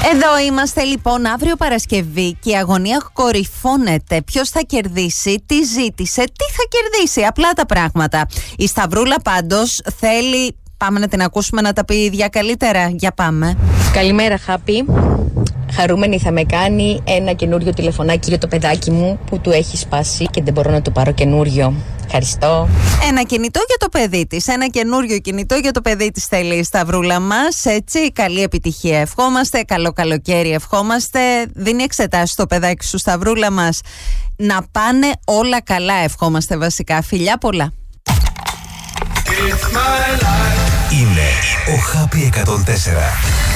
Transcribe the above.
Εδώ είμαστε λοιπόν αύριο Παρασκευή και η αγωνία κορυφώνεται. Ποιος θα κερδίσει, τι ζήτησε, τι θα κερδίσει, απλά τα πράγματα. Η Σταυρούλα πάντως θέλει, πάμε να την ακούσουμε να τα πει η ίδια καλύτερα. Για πάμε. Καλημέρα Χάπη. Χαρούμενη θα με κάνει ένα καινούριο τηλεφωνάκι για το παιδάκι μου που του έχει σπάσει και δεν μπορώ να του πάρω καινούριο. Ευχαριστώ. Ένα κινητό για το παιδί της. Ένα καινούριο κινητό για το παιδί της θέλει η Σταυρούλα μας. Έτσι, καλή επιτυχία ευχόμαστε. Καλό καλοκαίρι ευχόμαστε. Δίνει εξετάσεις στο παιδάκι σου, Σταυρούλα μας. Να πάνε όλα καλά ευχόμαστε βασικά. Φιλιά πολλά. Είναι ο Happy 104.